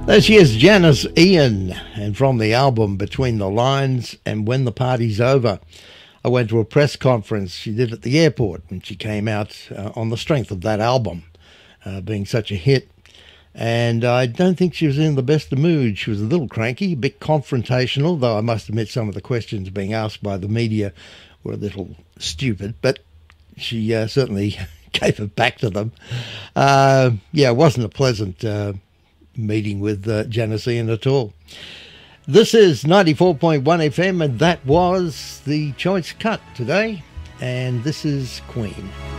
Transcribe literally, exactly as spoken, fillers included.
There she is, Janis Ian, and from the album Between the Lines and When the Party's Over. I went to a press conference she did at the airport when she came out uh, on the strength of that album uh, being such a hit. And I don't think she was in the best of moods. She was a little cranky, a bit confrontational, though I must admit some of the questions being asked by the media were a little stupid, but she uh, certainly gave it back to them. Uh, yeah, it wasn't a pleasant uh, meeting with uh, Janis Ian at all. This is ninety-four point one F M, and that was the choice cut today, and this is Queen.